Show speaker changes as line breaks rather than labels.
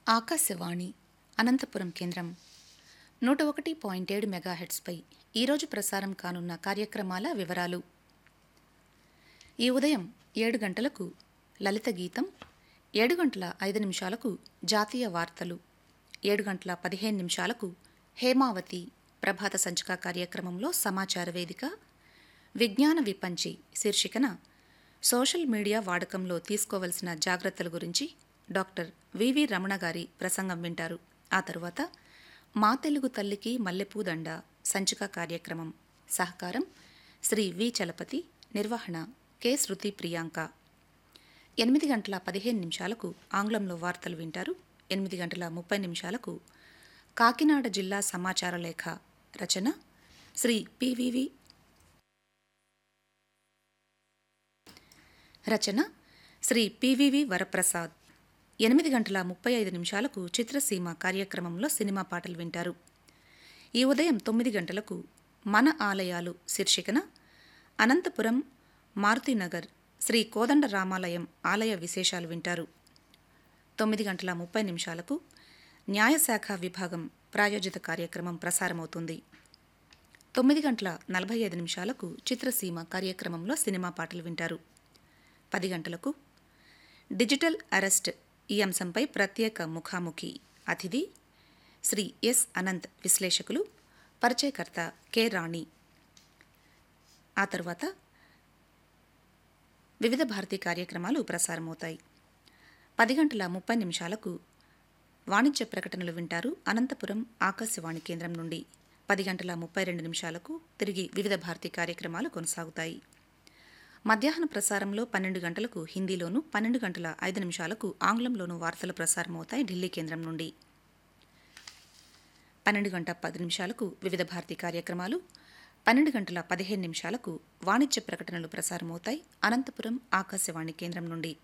ఆకాశవాణి అనంతపురం కేంద్రం 101.7 మెగాహెట్స్పై ఈరోజు ప్రసారం కానున్న కార్యక్రమాల వివరాలు. ఈ ఉదయం 7 గంటలకు లలిత గీతం, 7 గంటల 5 నిమిషాలకు జాతీయ వార్తలు, 7 గంటల 15 నిమిషాలకు హేమావతి ప్రభాత సంచిక కార్యక్రమంలో సమాచార వేదిక, విజ్ఞాన విపంచి శీర్షికన సోషల్ మీడియా వాడకంలో తీసుకోవలసిన జాగ్రత్తల గురించి డాక్టర్ వివి రమణ గారి ప్రసంగం వింటారు. ఆ తరువాత మా తెలుగు తల్లికి మల్లెపూ దండ సంచిక కార్యక్రమం, సహకారం శ్రీ వి చలపతి, నిర్వహణ కె శృతి ప్రియాంక. 8 గంటల 15 నిమిషాలకు ఆంగ్లంలో వార్తలు వింటారు. 8 గంటల 30 నిమిషాలకు కాకినాడ జిల్లా సమాచార లేఖ, రచన శ్రీ పివివి వరప్రసాద్. 8 గంటల 35 నిమిషాలకు చిత్రసీమ కార్యక్రమంలో సినిమా పాటలు వింటారు. ఈ ఉదయం 9 గంటలకు మన ఆలయాలు శీర్షికన అనంతపురం మారుతినగర్ శ్రీ కోదండ రామాలయం ఆలయ విశేషాలు వింటారు. 9 గంటల 30 నిమిషాలకు న్యాయశాఖ విభాగం ప్రాయోజిత కార్యక్రమం ప్రసారమవుతుంది. 9 గంటల 45 నిమిషాలకు చిత్రసీమ కార్యక్రమంలో సినిమా పాటలు వింటారు. 10 గంటలకు డిజిటల్ అరెస్ట్ ఈ అంశంపై ప్రత్యేక ముఖాముఖి, అతిథి శ్రీ ఎస్ అనంత్, విశ్లేషకులు పరిచయకర్త కె రాణి. ఆ తర్వాత వివిధ భారతీ కార్యక్రమాలు ప్రసారమవుతాయి. 10 గంటల 30 నిమిషాలకు వాణిజ్య ప్రకటనలు వింటారు అనంతపురం ఆకాశవాణి కేంద్రం నుండి. 10 గంటల 32 నిమిషాలకు తిరిగి వివిధ భారతీ కార్యక్రమాలు కొనసాగుతాయి. మధ్యాహ్న ప్రసారంలో 12 గంటలకు హిందీలోను, 12 గంటల 5 నిమిషాలకు ఆంగ్లంలోను వార్తలు ప్రసారమవుతాయి ఢిల్లీ కేంద్రం నుండి. 12 గంటల 10 నిమిషాలకు వివిధ భారతీ కార్యక్రమాలు, 12 గంటల 15 నిమిషాలకు వాణిజ్య ప్రకటనలు ప్రసారమవుతాయి అనంతపురం ఆకాశవాణి కేంద్రం నుండి.